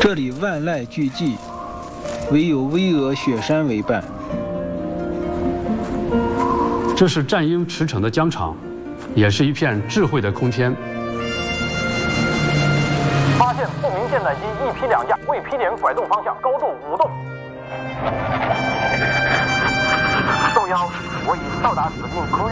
这里万籁俱寂，唯有巍峨雪山为伴。 这是战鹰驰骋的疆场，也是一片智慧的空间。 发现不明舰载机一批2架，未批点拐动方向，高度5洞。受邀，我已到达指定空域。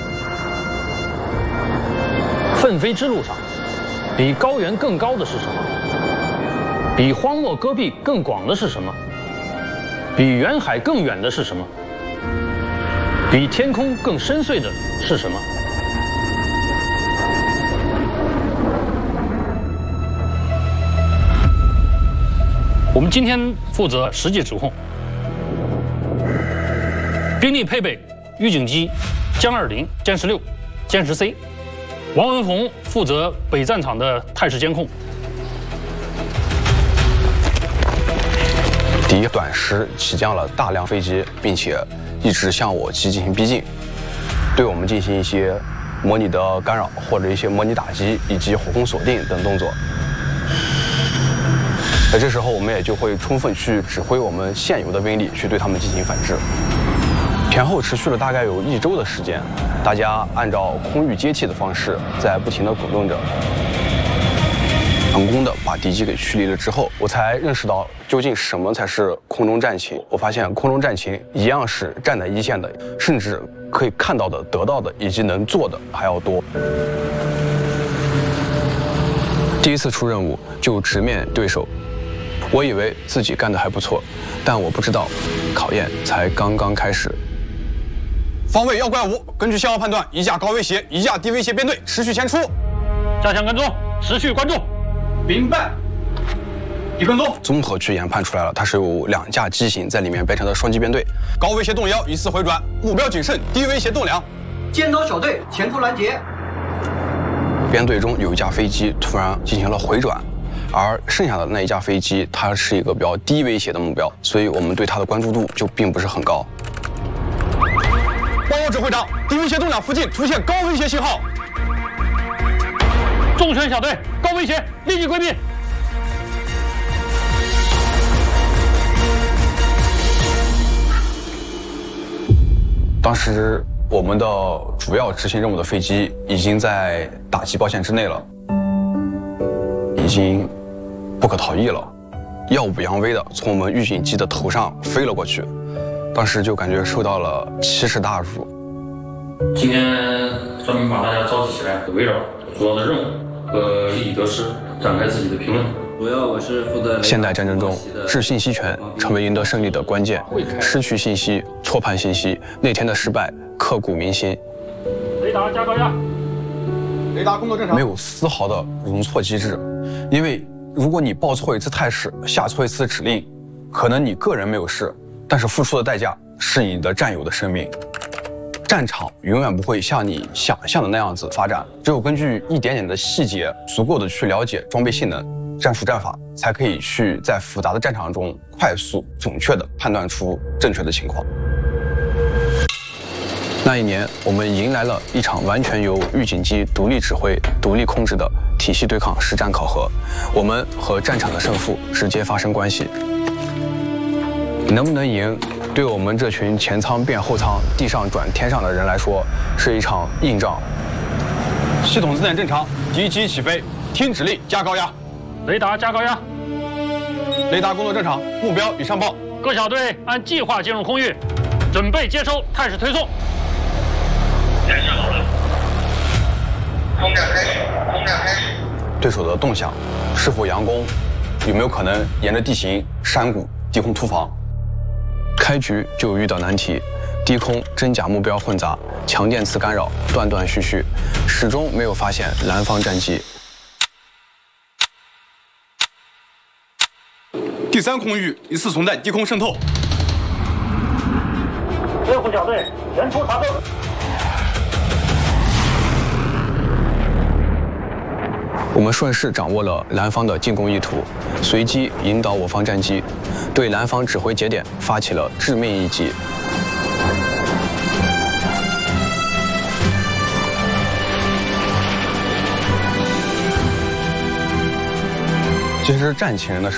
奋飞之路上，比高原更高的是什么？比荒漠戈壁更广的是什么？比远海更远的是什么？比天空更深邃的是什么？我们今天负责实际指控，兵力配备预警机歼20、歼16、歼10C，王文峰负责北战场的态势监控。 敌短时起降了大量飞机，并且一直向我机进行逼近，对我们进行一些模拟的干扰或者一些模拟打击以及火控锁定等动作。在这时候，我们也就会充分去指挥我们现有的兵力去对他们进行反制。前后持续了大概有1周的时间，大家按照空域接替的方式在不停地滚动着。成功的把敌机给驱离了之后，我才认识到究竟什么才是空中战情。我发现空中战情一样是站在一线的，甚至可以看到的、得到的以及能做的还要多。第一次出任务就直面对手，我以为自己干得还不错，但我不知道，考验才刚刚开始。 方位要怪5，根据信号判断，1架高威胁，1架低威胁编队持续前出， 加强跟踪，持续关注。 明白。一跟踪， 综合去研判出来了，它是有2架机型在里面变成了双机编队。 高威胁动1，依次回转，目标谨慎，低威胁动2。 尖刀小队前出拦截。 编队中有1架飞机突然进行了回转，而剩下的那1架飞机，它是一个比较低威胁的目标，所以我们对它的关注度就并不是很高。 报告指挥长，低威胁动2附近出现高威胁信号。 重拳小队，高威胁，立即规避。 当时我们的主要执行任务的飞机已经在打击包线之内了，已经不可逃逸了，耀武扬威的从我们预警机的头上飞了过去，当时就感觉受到了奇耻大辱。 今天专门把大家召集起来，围绕主要的任务和利益得失展开自己的评论。 主要我是负责现代战争中，治信息权成为赢得胜利的关键。失去信息，错判信息，那天的失败刻骨铭心。 雷达加高压， 雷达工作正常。 没有丝毫的容错机制，因为如果你报错一次态势，下错一次指令，可能你个人没有事，但是付出的代价是你的战友的生命。战场永远不会像你想象的那样子发展，只有根据一点点的细节，足够的去了解装备性能、战术战法，才可以去在复杂的战场中快速、准确地判断出正确的情况。那一年，我们迎来了一场完全由预警机独立指挥、独立控制的体系对抗实战考核，我们和战场的胜负直接发生关系。能不能赢，对我们这群前舱变后舱、地上转天上的人来说，是一场硬仗。 系统自检正常，敌机起飞，听指令加高压。 雷达加高压， 雷达工作正常，目标已上报。 各小队按计划进入空域，准备接收态势推送。 人事好了，空战开始，空战开始。 对手的动向，是否佯攻，有没有可能沿着地形、山谷低空突防？开局就遇到难题，低空真假目标混杂，强电磁干扰断断续续，始终没有发现蓝方战机。 第3空域疑似存在低空渗透。 猎户小队前出查证。 我们顺势掌握了蓝方的进攻意图，随机引导我方战机，对蓝方指挥节点发起了致命一击。其实战情人的